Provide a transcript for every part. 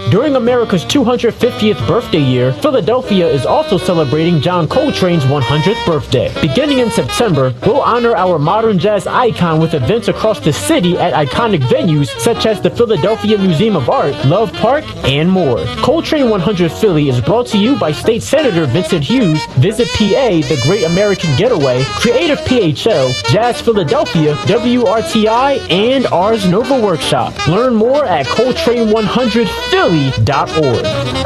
During America's 250th birthday year, Philadelphia is also celebrating John Coltrane's 100th birthday. Beginning in September, we'll honor our modern jazz icon with events across the city at iconic venues such as the Philadelphia Museum of Art, Love Park, and more. Coltrane 100 Philly is brought to you by State Senator Vincent Hughes, Visit PA, The Great American Getaway, Creative PHL, Jazz Philadelphia, WRTI, and Ars Nova Workshop. Learn more at Coltrane100Philly.org.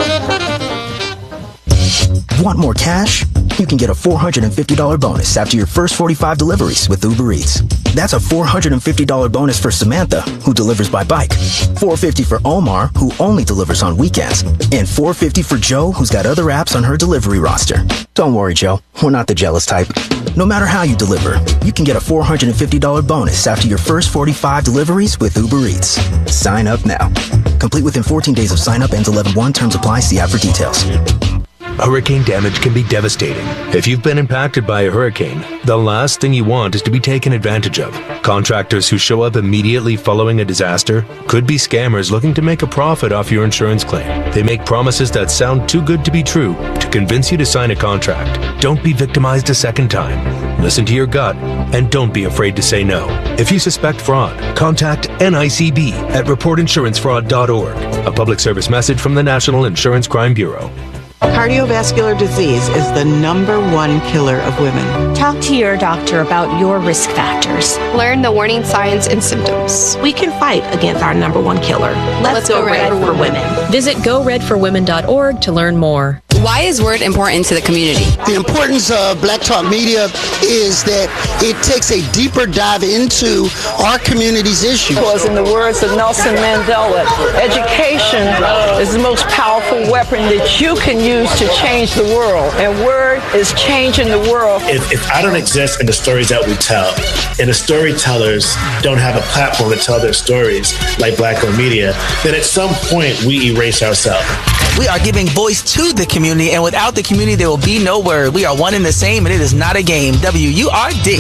Want more cash? You can get a $450 bonus after your first 45 deliveries with Uber Eats. That's a $450 bonus for Samantha, who delivers by bike, $450 for Omar, who only delivers on weekends, and $450 for Joe, who's got other apps on her delivery roster. Don't worry, Joe. We're not the jealous type. No matter how you deliver, you can get a $450 bonus after your first 45 deliveries with Uber Eats. Sign up now. Complete within 14 days of sign up. Ends 11/1. Terms apply. See app for details. Hurricane damage can be devastating. If you've been impacted by a hurricane, the last thing you want is to be taken advantage of. Contractors who show up immediately following a disaster could be scammers looking to make a profit off your insurance claim. They make promises that sound too good to be true to convince you to sign a contract. Don't be victimized a second time. Listen to your gut and don't be afraid to say no. If you suspect fraud, contact NICB at reportinsurancefraud.org. A public service message from the National Insurance Crime Bureau. Cardiovascular disease is the #1 killer of women. Talk to your doctor about your risk factors. Learn the warning signs and symptoms. We can fight against our #1 killer. Let's go red for women. Visit GoRedForWomen.org to learn more. Why is Word important to the community? The importance of Black Talk Media is that it takes a deeper dive into our community's issues. Because in the words of Nelson Mandela, education is the most powerful weapon that you can use to change the world. And Word is changing the world. If I don't exist in the stories that we tell, and the storytellers don't have a platform to tell their stories like Black-owned media, then at some point we erase ourselves. We are giving voice to the community, and without the community, there will be no Word. We are one and the same, and it is not a game. WURD.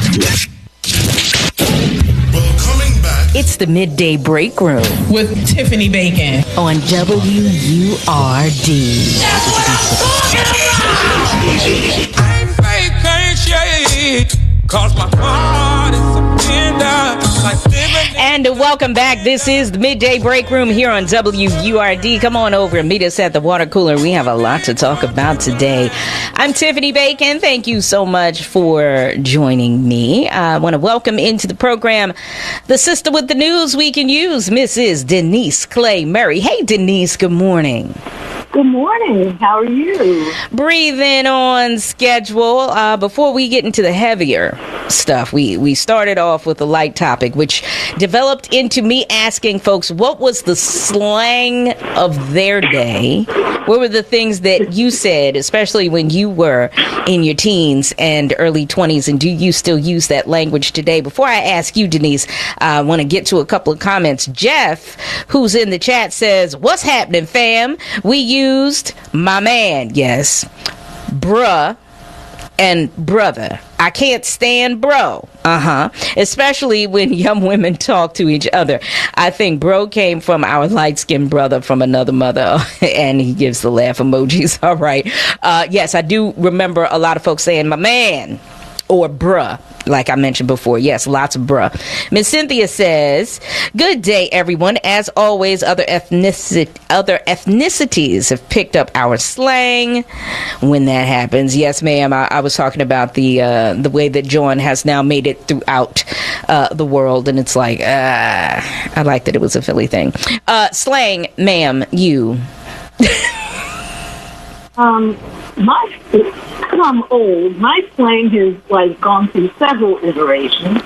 It's the Midday Break Room with Tiffany Bacon on WURD. I'm vacation, 'cause my heart is And welcome back. This is the Midday Break Room here on WURD. Come on over and meet us at the water cooler. We have a lot to talk about today. I'm Tiffany Bacon. Thank you so much for joining me. I want to welcome into the program the sister with the news we can use, Mrs. Denise Clay Murray. Hey, Denise, good morning. Good morning. How are you? Breathing on schedule. Before we get into the heavier stuff, we started off with a light topic, which developed into me asking folks, what was the slang of their day? What were the things that you said, especially when you were in your teens and early 20s, and do you still use that language today? Before I ask you, Denise, I want to get to a couple of comments. Jeff, who's in the chat, says, what's happening, fam? We used my man, yes, bruh, and brother. I can't stand bro. Especially when young women talk to each other. I think bro came from our light-skinned brother from another mother. And he gives the laugh emojis. All right. Yes, I do remember a lot of folks saying my man or bruh. Like I mentioned before, yes, lots of bruh. Miss Cynthia says, good day, everyone. As always, other ethnicities have picked up our slang when that happens. Yes, ma'am, I was talking about the way that John has now made it throughout the world, and it's like, I like that it was a Philly thing. Slang, ma'am, you. I'm old. My slang has gone through several iterations.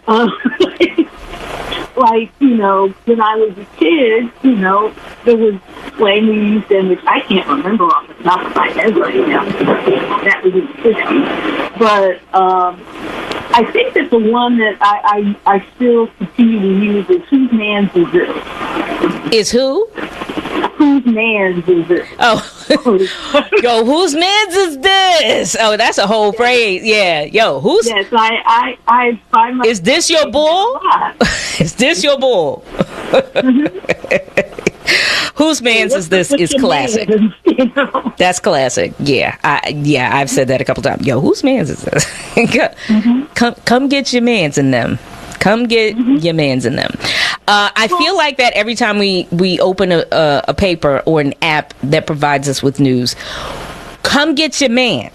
When I was a kid, there was slang we used in which I can't remember off the top of my head right now. That was in the 50s. But I think that the one that I still continue to use is whose man's is this? Is who? Whose man's is this? Oh. Yo, whose man's is this? Oh, that's a whole phrase. Yeah. Yo, who's? Yes, I find myself. Is this your bull? Is this your bull? Whose man's is this is classic. That's classic. Yeah, I've said that a couple times. Yo, whose man's is this? Come get your man's in them. Come get your man's in them. I feel like that every time we open a paper or an app that provides us with news. Come get your man.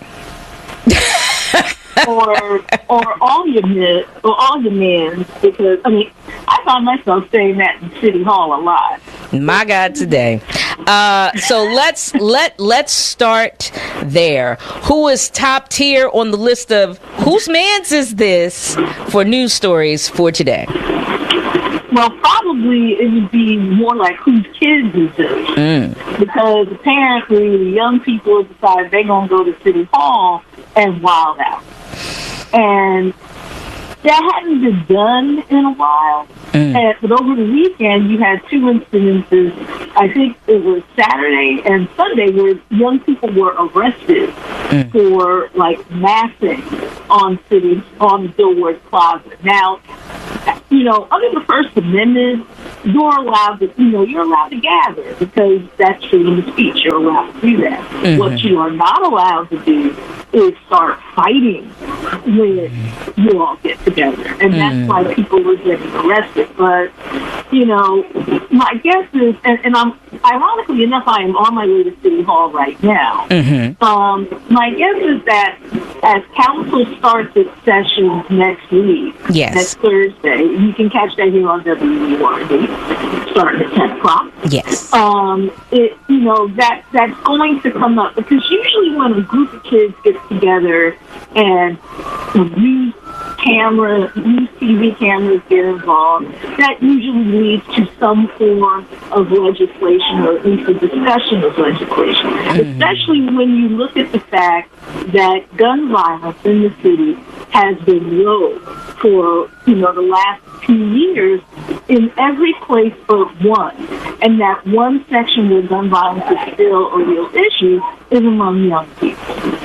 or all your men, because I found myself saying that in City Hall a lot. My God, today. So let's start there. Who is top tier on the list of whose man's is this for news stories for today? Well, probably it would be more like whose kids is this? Because apparently the young people decide they're going to go to City Hall and wild out. And that hadn't been done in a while. But over the weekend, you had two incidences. I think it was Saturday and Sunday where young people were arrested for massing on Billboard Plaza. Now, under the First Amendment, you're allowed to gather because that's freedom of speech. You're allowed to do that. What you are not allowed to do is start fighting when you all get together. And that's why people were getting arrested. But, my guess is, and I'm, ironically enough, I am on my way to City Hall right now. My guess is that as council starts its sessions next week, next Thursday, you can catch that here on WURD, starting at 10 o'clock. Yes. That's going to come up, because usually when a group of kids gets together and news TV cameras get involved, that usually leads to some form of legislation, or at least a discussion of legislation. Especially when you look at the fact that gun violence in the city has been low for the last 2 years in every place but one. And that one section where gun violence is still a real issue is among young people.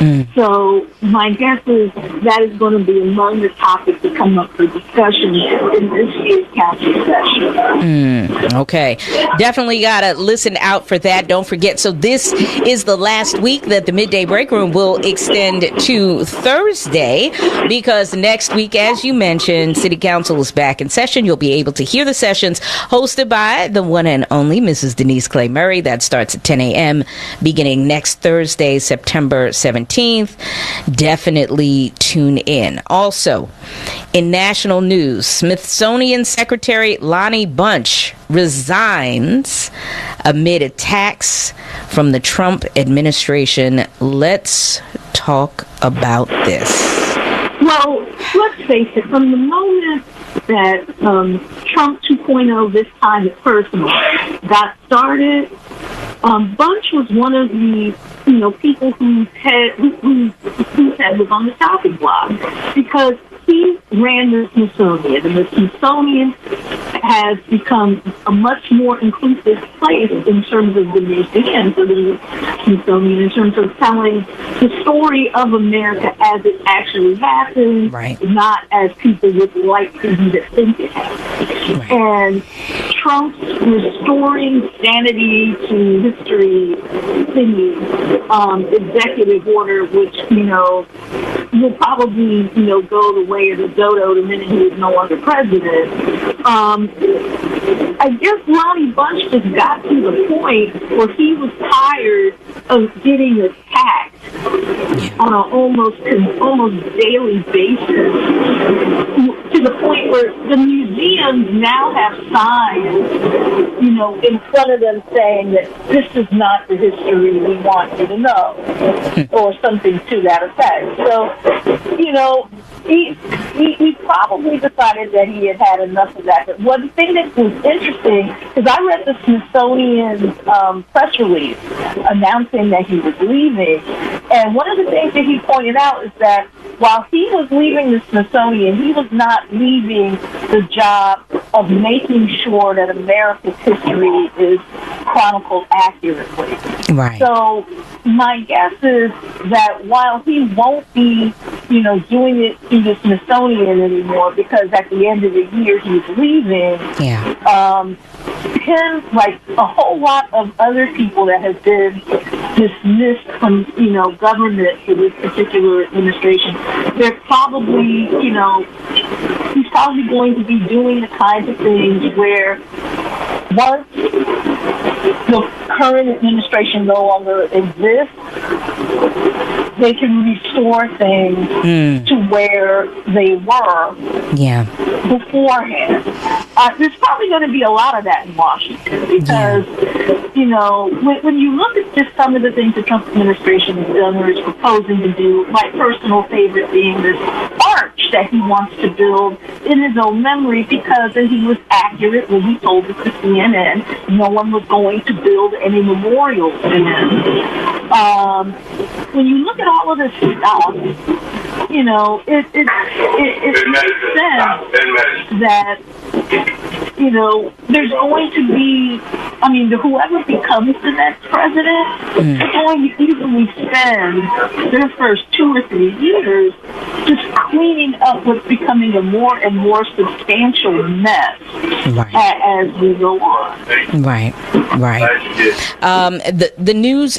So my guess is that is going to be among the topics that come up for discussion in this year's council session. Okay. Definitely got to listen out for that. Don't forget. So this is the last week that the Midday Break Room will extend to Thursday, because next week, as you mentioned, City Council is back in session. You'll be able to hear the sessions hosted by the one and only Mrs. Denise Clay Murray. That starts at 10 a.m. beginning next Thursday, September 17th. Definitely tune in. Also, in national news, Smithsonian Secretary Lonnie Bunch resigns amid attacks from the Trump administration. Let's talk about this. Well, let's face it, from the moment that Trump 2.0, this time at personal, got started, Bunch was one of the people whose head was on the chopping block, because he ran the Smithsonian, and the Smithsonian has become a much more inclusive place in terms of the museums of the Smithsonian, in terms of telling the story of America as it actually happened, not as people would like to think it happened. And Trump's restoring sanity to history thingy, executive order, which, will probably, go the way of the dodo the minute he is no longer president. I guess Lonnie Bunch just got to the point where he was tired of getting attacked on an almost daily basis, to the point where the museums now have signs, in front of them saying that this is not the history we want you to know, or something to that effect. So, he probably decided that he had enough of that. But one thing that was interesting, because I read the Smithsonian's press release announcing that he was leaving, and one of the things that he pointed out is that while he was leaving the Smithsonian, he was not leaving the job of making sure that America's history is chronicled accurately. Right. So my guess is that while he won't be, doing it through the Smithsonian anymore, because at the end of the year he's leaving, him, like a whole lot of other people that have been dismissed from, government for this particular administration, they're probably, he's probably going to be doing the kinds of things where once the current administration no longer exists, they can restore things to where they were beforehand. There's probably going to be a lot of that in Washington because, when you look at just some of the things the Trump administration has done or is proposing to do, my personal favorite being this arch that he wants to build in his own memory because, and he was accurate when he told it to CNN, no one was going to build any memorials to him. When you look at all of this stuff, it makes sense that, there's going to be, whoever becomes the next president is going to easily spend their first 2 or 3 years just cleaning up what's becoming a more and more substantial mess as we go on. Right. The news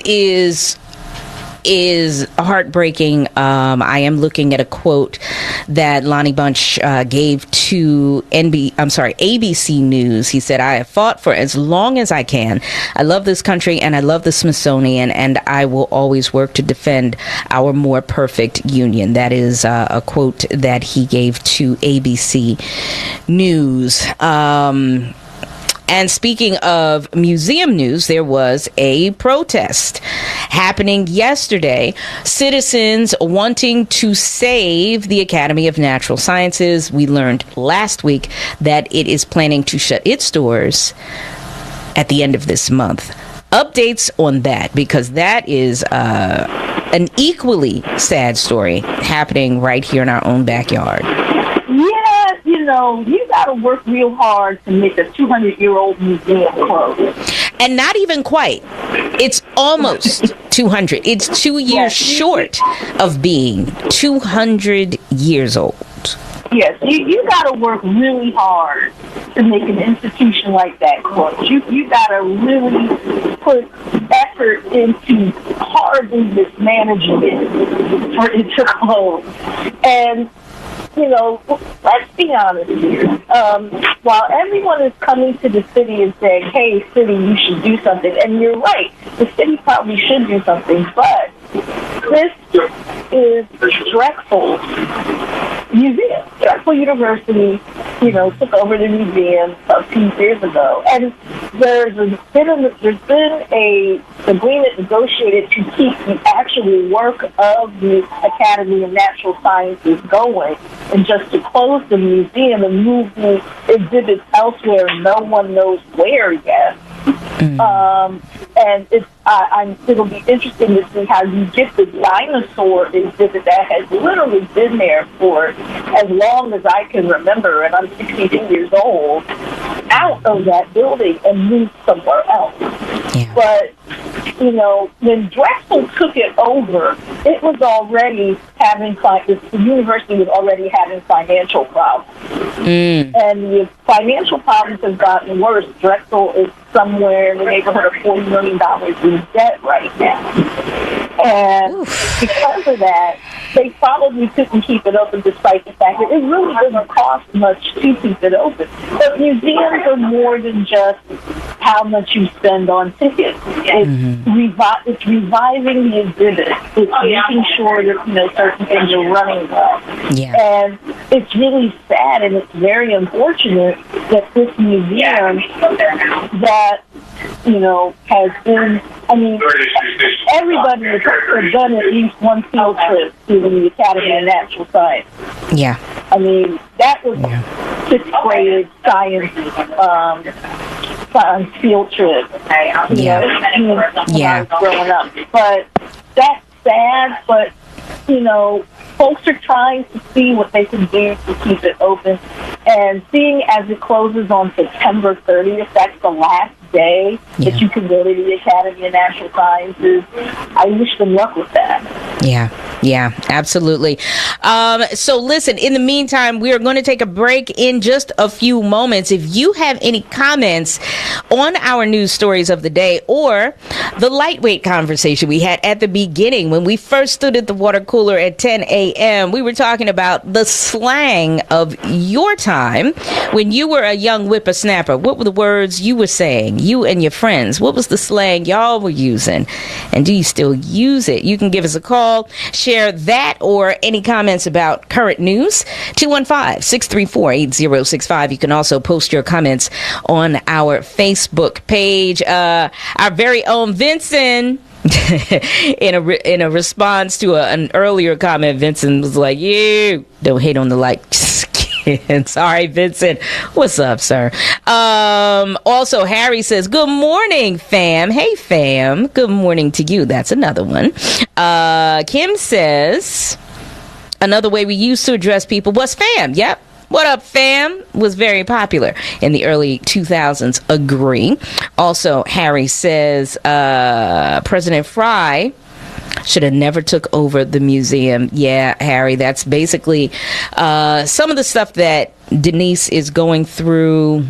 is heartbreaking. I am looking at a quote that Lonnie Bunch gave to ABC News. He said, "I have fought for as long as I can. I love this country and I love the Smithsonian, and I will always work to defend our more perfect union." That is a quote that he gave to ABC News. And speaking of museum news, there was a protest happening yesterday. Citizens wanting to save the Academy of Natural Sciences. We learned last week that it is planning to shut its doors at the end of this month. Updates on that, because that is an equally sad story happening right here in our own backyard. You got to work real hard to make a 200-year-old museum close. And not even quite. It's almost 200. It's 2 years short of being 200 years old. Yes, you got to work really hard to make an institution like that close. You got to really put effort into hardly mismanaging it for it to close. And let's be honest here. While everyone is coming to the city and saying, "Hey, city, you should do something," and you're right, the city probably should do something, but this is Drexel's museum. Drexel University, took over the museum a few years ago, and there's been a agreement negotiated to keep the actual work of the Academy of Natural Sciences going, and just to close the museum and move the exhibits elsewhere, no one knows where yet. And it'll be interesting to see how you get the dinosaur exhibit that has literally been there for as long as I can remember, and I'm 62 years old, out of that building and moved somewhere else. Yeah. But, when Drexel took it over, it was already the university was already having financial problems. And the financial problems have gotten worse. Drexel is somewhere in the neighborhood of $40 million in debt right now. And because of that, they probably couldn't keep it open despite the fact that it really doesn't cost much to keep it open. But museums are more than just how much you spend on tickets. It's revising the exhibit. It's making sure that certain things are running well. Yeah. And it's really sad and it's very unfortunate that this museum that has been, everybody has done at least one field trip to the Academy of Natural Science. Yeah. That was 6th grade science field trip. When I was growing up. But that's sad, but, folks are trying to see what they can do to keep it open. And seeing as it closes on September 30th, that's the last day that you can go to the Academy of Natural Sciences. I wish them luck with that. Yeah. Yeah, absolutely. So listen, in the meantime, we are going to take a break in just a few moments. If you have any comments on our news stories of the day or the lightweight conversation we had at the beginning when we first stood at the water cooler at 10 a.m., we were talking about the slang of your time when you were a young whippersnapper. What were the words you were saying, you and your friends? What was the slang y'all were using? And do you still use it? You can give us a call, share that or any comments about current news, 215-634-8065. You can also post your comments on our Facebook page. Our very own Vincent, in a response to an earlier comment, Vincent was like, "You don't hate on the light skin." Sorry, Vincent. What's up, sir? Also, Harry says, "Good morning, fam." Hey, fam. Good morning to you. That's another one. Kim says, another way we used to address people was fam. Yep. What up, fam? Was very popular in the early 2000s. Agree. Also, Harry says, President Fry should have never took over the museum. Yeah, Harry, that's basically some of the stuff that Denise is going through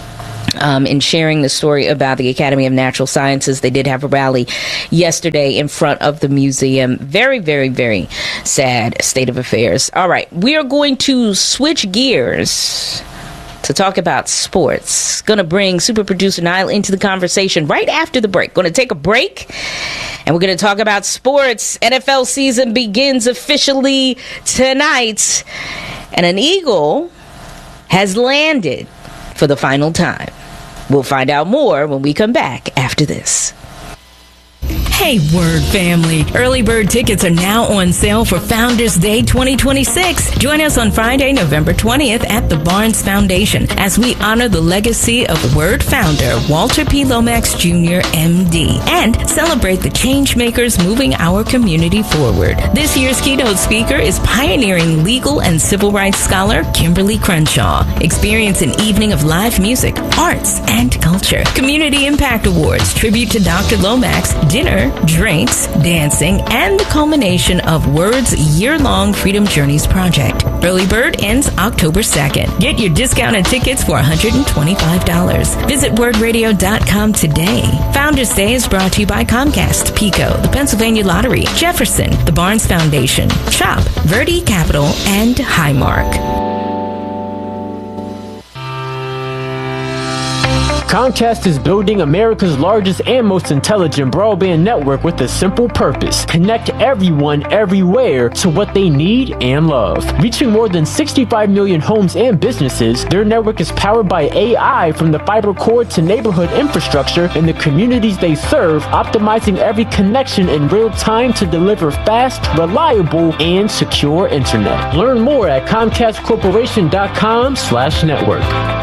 in sharing the story about the Academy of Natural Sciences. They did have a rally yesterday in front of the museum. Very, very, very sad state of affairs. All right, we are going to switch gears to talk about sports. Going to bring super producer Niall into the conversation right after the break. Going to take a break and we're going to talk about sports. NFL season begins officially tonight and an Eagle has landed for the final time. We'll find out more when we come back after this. Hey, Word family. Early bird tickets are now on sale for Founders Day 2026. Join us on Friday, November 20th at the Barnes Foundation as we honor the legacy of Word founder Walter P. Lomax Jr., MD, and celebrate the change makers moving our community forward. This year's keynote speaker is pioneering legal and civil rights scholar Kimberly Crenshaw. Experience an evening of live music, arts, and culture. Community Impact Awards, tribute to Dr. Lomax, dinner, drinks, dancing, and the culmination of Word's year-long Freedom Journeys project. Early bird ends October 2nd. Get your discounted tickets for $125. Visit wordradio.com today. Founders Day is brought to you by Comcast, PECO, the Pennsylvania Lottery, Jefferson, the Barnes Foundation, CHOP, Verde Capital, and Highmark. Comcast is building America's largest and most intelligent broadband network with a simple purpose: connect everyone everywhere to what they need and love. Reaching more than 65 million homes and businesses, their network is powered by AI from the fiber core to neighborhood infrastructure in the communities they serve, optimizing every connection in real time to deliver fast, reliable, and secure internet. Learn more at ComcastCorporation.com/network.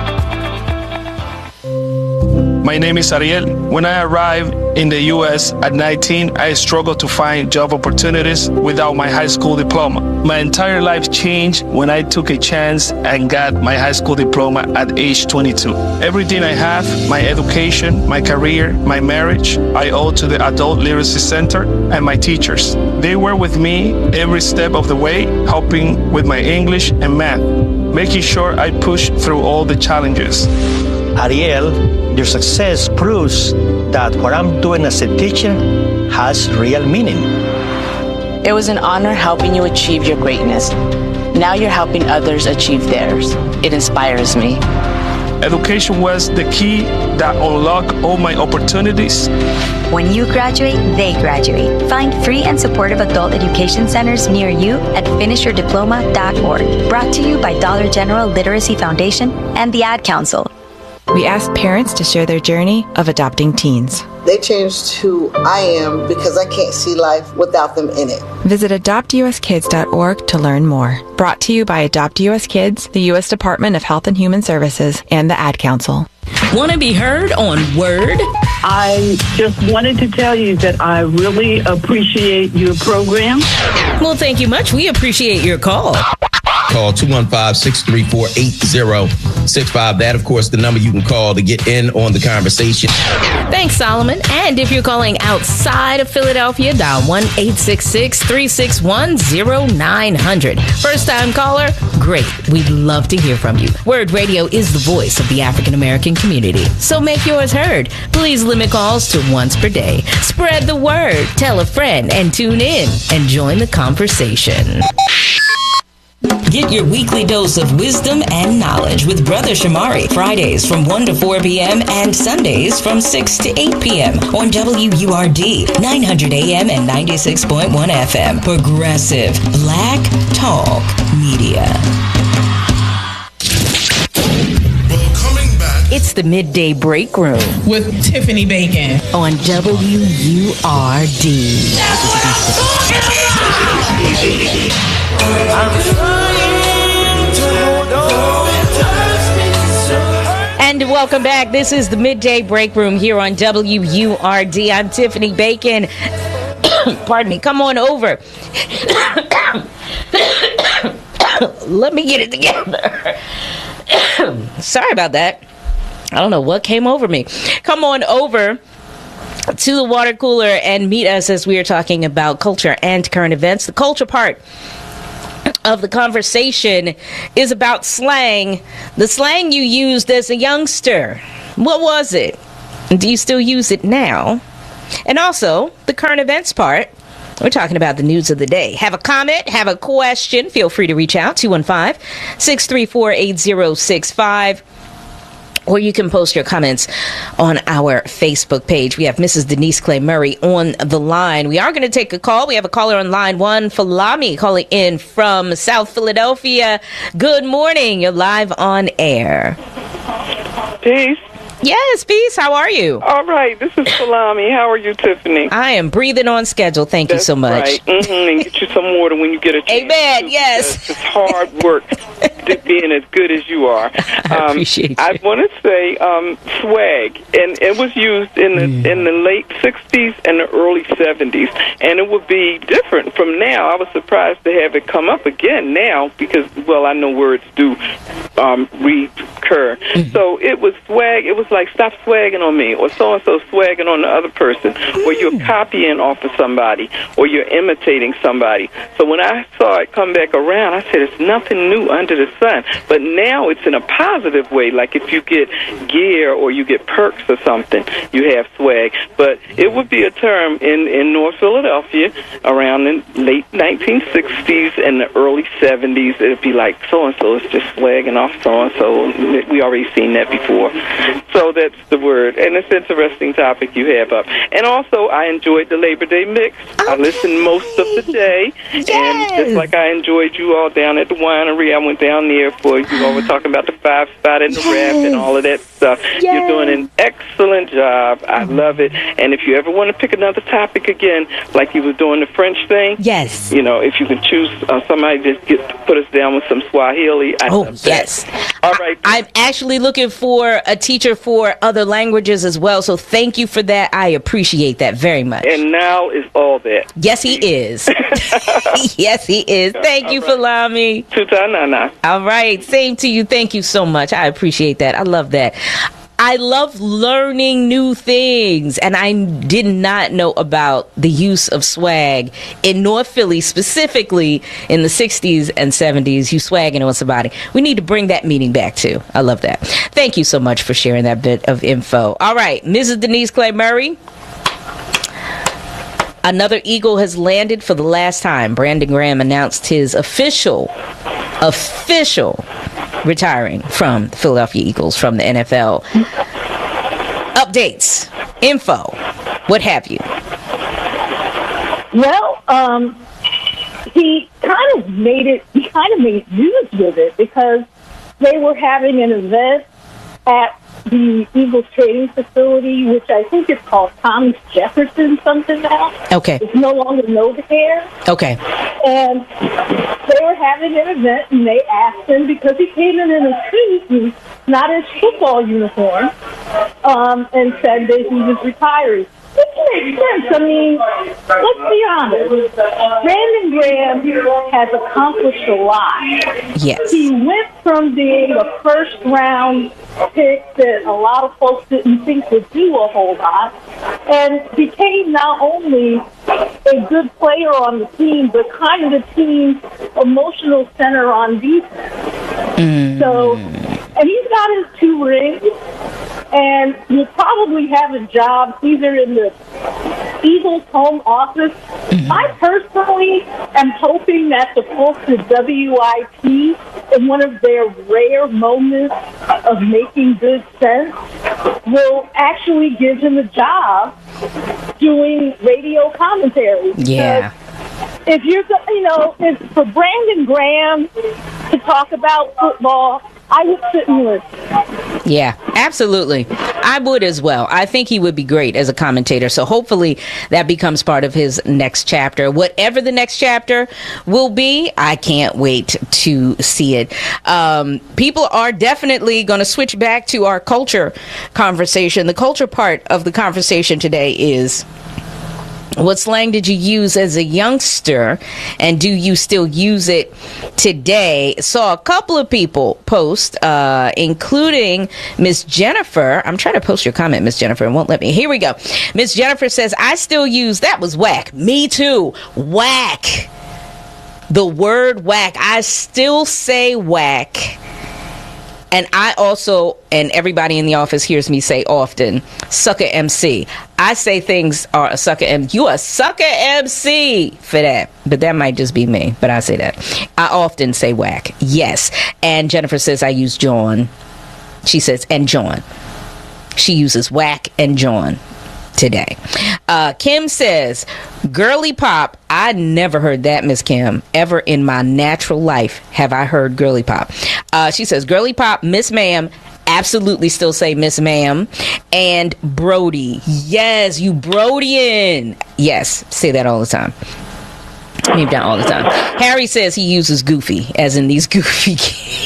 My name is Ariel. When I arrived in the U.S. at 19, I struggled to find job opportunities without my high school diploma. My entire life changed when I took a chance and got my high school diploma at age 22. Everything I have, my education, my career, my marriage, I owe to the Adult Literacy Center and my teachers. They were with me every step of the way, helping with my English and math, making sure I pushed through all the challenges. Ariel, your success proves that what I'm doing as a teacher has real meaning. It was an honor helping you achieve your greatness. Now you're helping others achieve theirs. It inspires me. Education was the key that unlocked all my opportunities. When you graduate, they graduate. Find free and supportive adult education centers near you at finishyourdiploma.org. Brought to you by Dollar General Literacy Foundation and the Ad Council. We asked parents to share their journey of adopting teens. They changed who I am because I can't see life without them in it. Visit adoptuskids.org to learn more. Brought to you by Adopt US Kids, the U.S. Department of Health and Human Services, and the Ad Council. Want to be heard on Word? I just wanted to tell you that I really appreciate your program. Well, thank you much. We appreciate your call. call 215-634-8065. That, of course, the number you can call to get in on the conversation. Thanks, Solomon. And if you're calling outside of Philadelphia, dial 1-866-361-0900. First-time caller? Great. We'd love to hear from you. Word Radio is the voice of the African American community, so make yours heard. Please limit calls to once per day. Spread the word, tell a friend, and tune in and join the conversation. Get your weekly dose of wisdom and knowledge with Brother Shamari, Fridays from 1 to 4 p.m. and Sundays from 6 to 8 p.m. on WURD, 900 a.m. and 96.1 FM. Progressive Black Talk Media. It's the Midday Break Room with Tiffany Bacon on WURD. And welcome back. This is the Midday Break Room here on WURD. I'm Tiffany Bacon. Pardon me. Come on over. Let me get it together. Sorry about that. I don't know what came over me. Come on over to the water cooler and meet us as we are talking about culture and current events. The culture part of the conversation is about slang. The slang you used as a youngster. What was it? Do you still use it now? And also, the current events part. We're talking about the news of the day. Have a comment, have a question, feel free to reach out, 215-634-8065. Or you can post your comments on our Facebook page. We have Mrs. Denise Clay Murray on the line. We are going to take a call. We have a caller on line one, Falami, calling in from South Philadelphia. Good morning. You're live on air. Peace. Yes, peace. How are you? All right. This is Salami. How are you, Tiffany? I am breathing on schedule. Thank you so much. Right. And get you some water when you get a chance. Amen. Yes. It's hard work being as good as you are. I appreciate you. I want to say swag, and it was used in the late 60s and the early 70s, and it would be different from now. I was surprised to have it come up again now because, well, I know words do recur. So it was swag. It was like, stop swagging on me, or so-and-so swagging on the other person, or you're copying off of somebody, or you're imitating somebody. So when I saw it come back around, I said, it's nothing new under the sun. But now it's in a positive way, like if you get gear or you get perks or something, you have swag. But it would be a term in North Philadelphia around the late 1960s and the early 70s. It would be like, so-and-so is just swagging off so-and-so. We already seen that before. So that's the word. And it's an interesting topic you have up. And also, I enjoyed the Labor Day mix. I listened most of the day. Yes. And just like I enjoyed you all down at the winery, I went down there for you all were talking about the 5-spot and the rap and all of that stuff. Yes. You're doing an excellent job. I love it. And if you ever want to pick another topic again, like you were doing the French thing, yes. You know, if you can choose somebody to put us down with some Swahili, I love that. Yes. All right. I'm actually looking for a teacher for other languages as well, so thank you for that. I appreciate that very much. And now is all that. Yes, he is. Yes, he is. Thank you, Falami. All right. Same to you. Thank you so much. I appreciate that. I love that. I love learning new things, and I did not know about the use of swag in North Philly, specifically in the 60s and 70s. You swagging on somebody. We need to bring that meaning back, too. I love that. Thank you so much for sharing that bit of info. All right, Mrs. Denise Clay Murray. Another Eagle has landed for the last time. Brandon Graham announced his official retiring from the Philadelphia Eagles from the NFL. Updates, info, what have you? Well, he kind of made news with it because they were having an event at the Eagles training facility, which I think is called Thomas Jefferson something now. Okay. It's no longer NovaCare. Okay. And they were having an event, and they asked him, because he came in a suit and not his football uniform, and said that he was retiring. Which makes sense. I mean, let's be honest. Brandon Graham has accomplished a lot. Yes. He went from being a first-round pick that a lot of folks didn't think would do a whole lot, and became not only a good player on the team, but kind of the team's emotional center on defense. So, and he's got his 2 rings, and he'll probably have a job either in the Eagles home office. I personally am hoping that the folks at WIP, in one of their rare moments of making good sense, will actually give him a job doing radio commentary. Yeah. If you're, if for Brandon Graham to talk about football, I would sit and listen. Yeah, absolutely. I would as well. I think he would be great as a commentator. So hopefully that becomes part of his next chapter. Whatever the next chapter will be, I can't wait to see it. People are definitely going to switch back to our culture conversation. The culture part of the conversation today is, what slang did you use as a youngster, and do you still use it today? Saw a couple of people post, including Miss Jennifer. I'm trying to post your comment, Miss Jennifer, and won't let me. Here we go. Miss Jennifer says, I still use, that was whack. Me too. Whack. The word whack. I still say whack. And I also, and everybody in the office hears me say often, sucker MC. I say things are a sucker MC. You a sucker MC for that. But that might just be me. But I say that. I often say whack. Yes. And Jennifer says I use John. She says, and John. She uses whack and John today. Kim says, girly pop. I never heard that, Miss Kim. Ever in my natural life have I heard girly pop. She says, girly pop, Miss Ma'am. Absolutely still say Miss Ma'am. And Brody. Yes, you Brodian. Yes, say that all the time. Maybe not all the time. Harry says he uses goofy, as in these goofy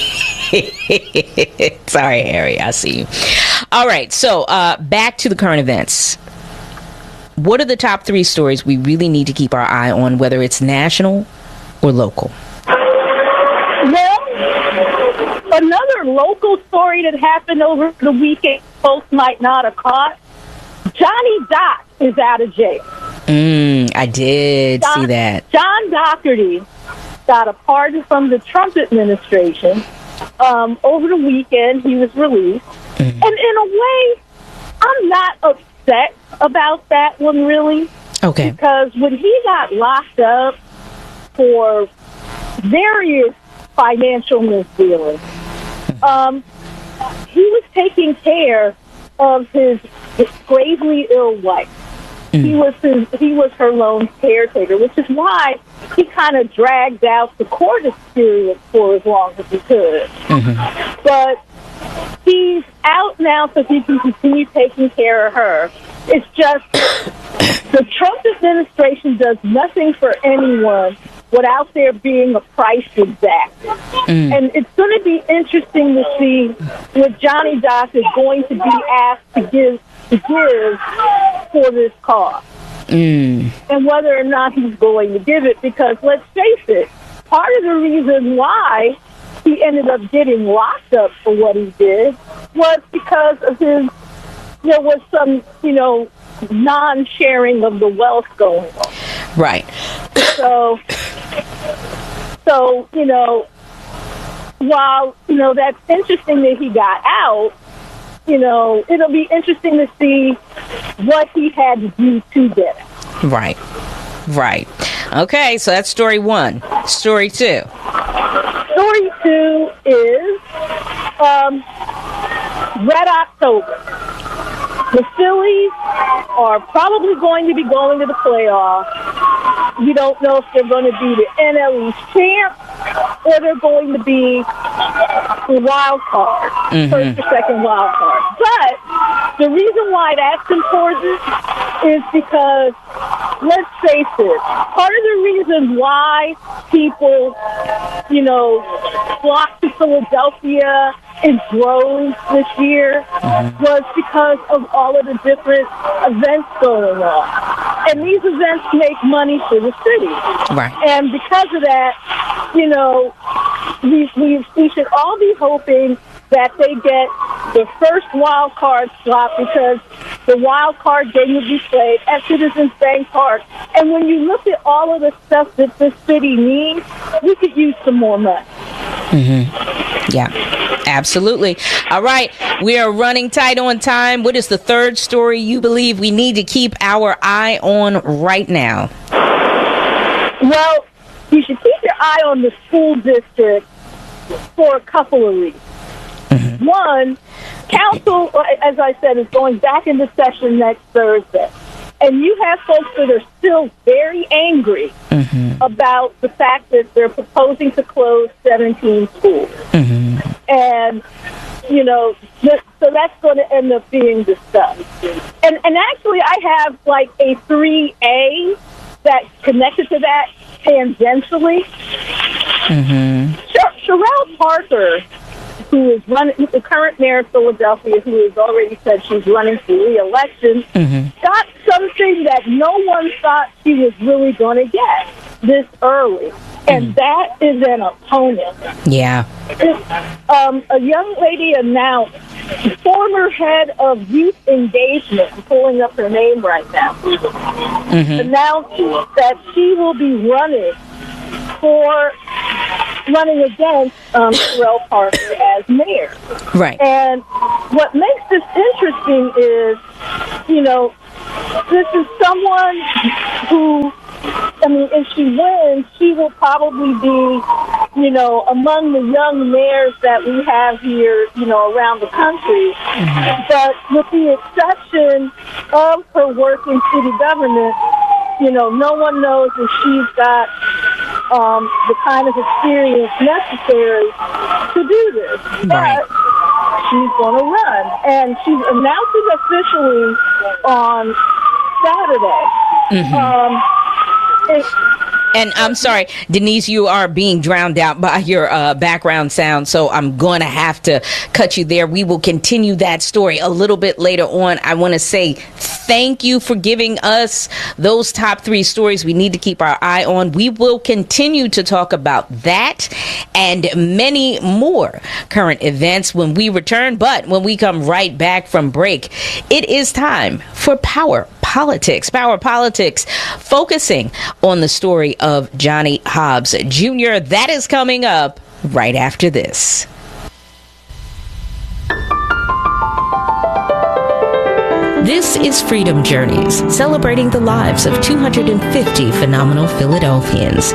kids. Sorry, Harry, I see you. All right, so back to the current events. What are the top 3 stories we really need to keep our eye on, whether it's national or local? Well, another local story that happened over the weekend folks might not have caught. Johnny Doc is out of jail. I did see that. John Doherty got a pardon from the Trump administration. Over the weekend, he was released. And in a way, I'm not upset about that one, really. Okay. Because when he got locked up for various financial misdealings, he was taking care of his gravely ill wife. He was her lone caretaker, which is why he kind of dragged out the court experience for as long as he could. But he's out now so he can continue taking care of her. It's just the Trump administration does nothing for anyone without there being a price exacted. And it's going to be interesting to see what Johnny Doc is going to be asked to give for this cause. And whether or not he's going to give it, because let's face it, part of the reason why he ended up getting locked up for what he did was because of there was some, non-sharing of the wealth going on. Right. So, while, that's interesting that he got out, it'll be interesting to see what he had to do to get it. Right. Okay, so that's story 1. Story 2. Story 2 is Red October. The Phillies are probably going to be going to the playoffs. We don't know if they're going to be the NL East champs or they're going to be the wild card, first or second wild card. But the reason why that's important is because let's face it, part of the reason why people, flocked to Philadelphia in droves this year was because of all of the different events going on. And these events make money for the city. Right. And because of that, we should all be hoping that they get the first wild card slot, because the wild card game will be played at Citizens Bank Park. And when you look at all of the stuff that this city needs, we could use some more money. Yeah, absolutely. All right, we are running tight on time. What is the third story you believe we need to keep our eye on right now? Well, you should keep your eye on the school district for a couple of reasons. One, council, as I said, is going back into session next Thursday. And you have folks that are still very angry about the fact that they're proposing to close 17 schools. And, so that's going to end up being discussed. And actually, I have like a 3A that's connected to that tangentially. Sherelle Parker, who is the current mayor of Philadelphia, who has already said she's running for re-election, got something that no one thought she was really going to get this early, and that is an opponent. Yeah. A young lady announced, former head of youth engagement, I'm pulling up her name right now, announced that she will be running against Sherelle Parker as mayor. Right. And what makes this interesting is, this is someone who, if she wins, she will probably be, among the young mayors that we have here, around the country. But with the exception of her work in city government, no one knows if she's got the kind of experience necessary to do this. But she's going to run. And she's announcing officially on Saturday. And I'm sorry, Denise, you are being drowned out by your background sound, so I'm going to have to cut you there. We will continue that story a little bit later on. I want to say thank you for giving us those top 3 stories we need to keep our eye on. We will continue to talk about that and many more current events when we return. But when we come right back from break, it is time for Power Politics. Power Politics, focusing on the story of Johnny Hobbs Jr. That is coming up right after this. This is Freedom Journeys, celebrating the lives of 250 phenomenal Philadelphians.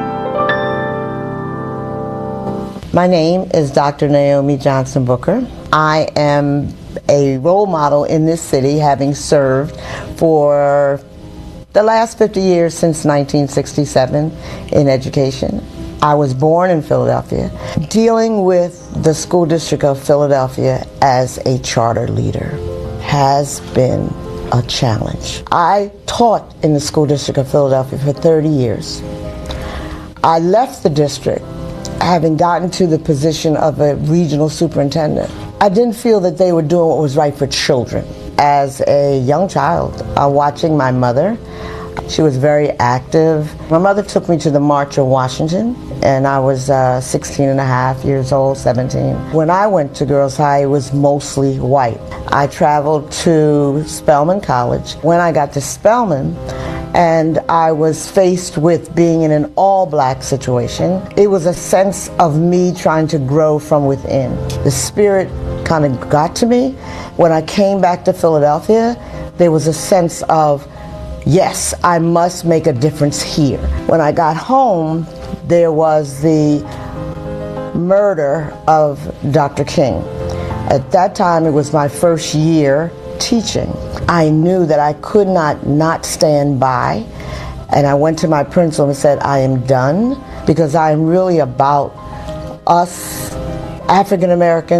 My name is Dr. Naomi Johnson Booker. I am a role model in this city, having served for the last 50 years since 1967 in education. I was born in Philadelphia. Dealing with the school district of Philadelphia as a charter leader has been a challenge. I taught in the school district of Philadelphia for 30 years. I left the district having gotten to the position of a regional superintendent. I didn't feel that they were doing what was right for children. As a young child, watching my mother, she was very active. My mother took me to the March of Washington, and I was 16 and a half years old, 17. When I went to Girls High, it was mostly white. I traveled to Spelman College. When I got to Spelman, and I was faced with being in an all-black situation, it was a sense of me trying to grow from within. The spirit kind of got to me. When I came back to Philadelphia, there was a sense of, yes, I must make a difference here. When I got home, there was the murder of Dr. King. At that time, it was my first year teaching. I knew that I could not stand by, and I went to my principal and said, I am done, because I am really about us African Americans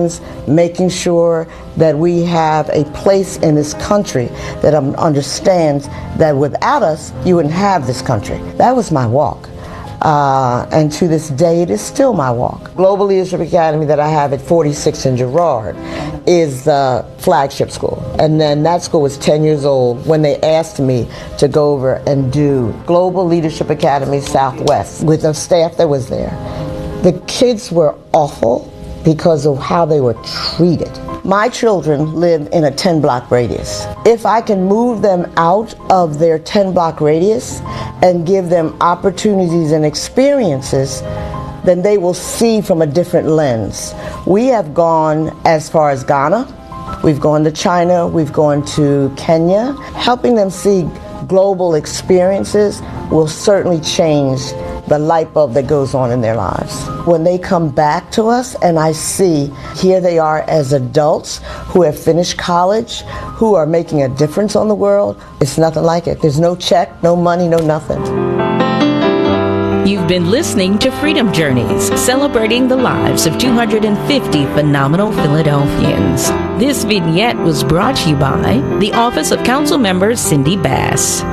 making sure that we have a place in this country that understands that without us, you wouldn't have this country. That was my walk. And to this day, it is still my walk. Global Leadership Academy that I have at 46 in Girard is the flagship school. And then that school was 10 years old when they asked me to go over and do Global Leadership Academy Southwest with the staff that was there. The kids were awful because of how they were treated. My children live in a 10-block radius. If I can move them out of their 10-block radius and give them opportunities and experiences, then they will see from a different lens. We have gone as far as Ghana, we've gone to China, we've gone to Kenya. Helping them see global experiences will certainly change the light bulb that goes on in their lives. When they come back to us and I see here they are as adults who have finished college, who are making a difference on the world, it's nothing like it. There's no check, no money, no nothing. You've been listening to Freedom Journeys, celebrating the lives of 250 phenomenal Philadelphians. This vignette was brought to you by the Office of Council Member Cindy Bass.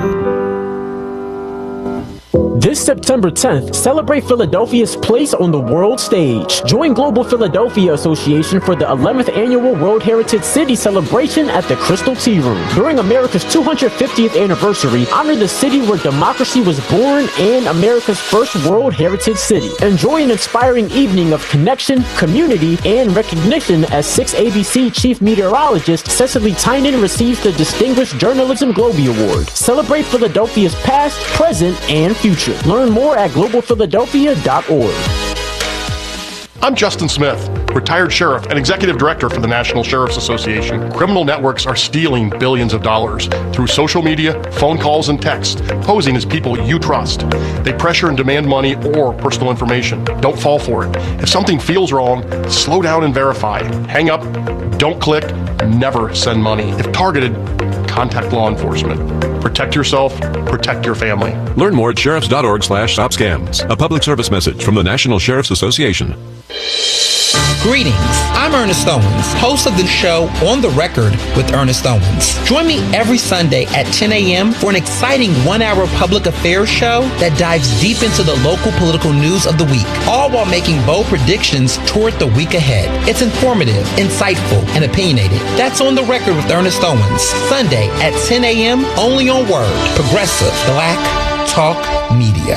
This September 10th, celebrate Philadelphia's place on the world stage. Join Global Philadelphia Association for the 11th Annual World Heritage City Celebration at the Crystal Tea Room. During America's 250th anniversary, honor the city where democracy was born and America's first World Heritage City. Enjoy an inspiring evening of connection, community, and recognition as 6 ABC Chief Meteorologist Cecily Tynan receives the Distinguished Journalism Globee Award. Celebrate Philadelphia's past, present, and future. Learn more at globalphiladelphia.org. I'm Justin Smith, retired sheriff and executive director for the National Sheriff's Association. Criminal networks are stealing billions of dollars through social media, phone calls, and text, posing as people you trust. They pressure and demand money or personal information. Don't fall for it. If something feels wrong, slow down and verify. Hang up, don't click, never send money. If targeted, contact law enforcement. Protect yourself, protect your family. Learn more at sheriffs.org/stopscams. A public service message from the National Sheriff's Association. Greetings, I'm Ernest Owens, host of the show On the Record with Ernest Owens. Join me every Sunday at 10 a.m. for an exciting 1-hour public affairs show that dives deep into the local political news of the week, all while making bold predictions toward the week ahead. It's informative, insightful, and opinionated. That's On the Record with Ernest Owens, Sunday at 10 a.m. only on Word, Progressive Black Talk Media.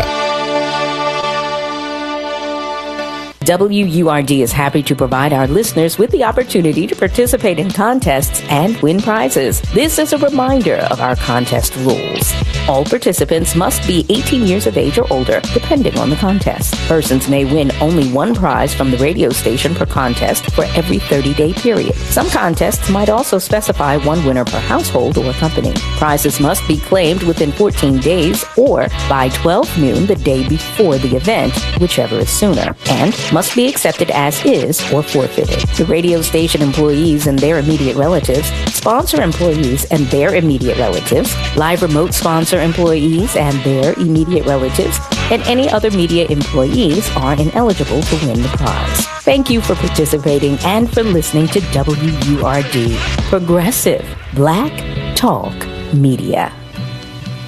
WURD is happy to provide our listeners with the opportunity to participate in contests and win prizes. This is a reminder of our contest rules. All participants must be 18 years of age or older, depending on the contest. Persons may win only one prize from the radio station per contest for every 30-day period. Some contests might also specify one winner per household or company. Prizes must be claimed within 14 days or by 12 noon the day before the event, whichever is sooner, and must be accepted as is or forfeited. The radio station employees and their immediate relatives, sponsor employees and their immediate relatives, live remote sponsor employees and their immediate relatives, and any other media employees are ineligible to win the prize. Thank you for participating and for listening to WURD, Progressive Black Talk Media.